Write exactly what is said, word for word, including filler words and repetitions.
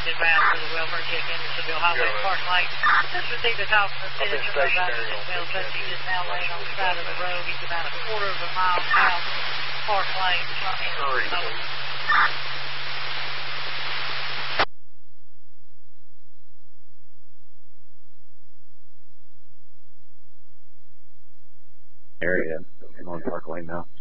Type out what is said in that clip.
en route for the welfare check Andersonville Highway Yeah. Park Lane. Just received a call from a I've been citizen about stationary a on male this subject check. is now laying on the side of the road. He's about a quarter of a mile south Park Lane from Hurry, Andersonville. please. Area. I'm on Park Lane now.